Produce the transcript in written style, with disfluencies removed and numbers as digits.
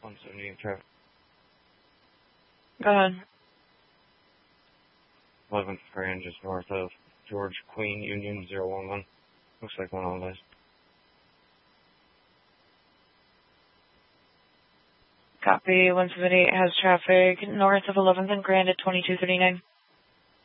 178 traffic. Go ahead. 11th Grand, just north of George Queen Union 011. Looks like one of those. Copy. 178 has traffic north of 11th and Grand at 2239.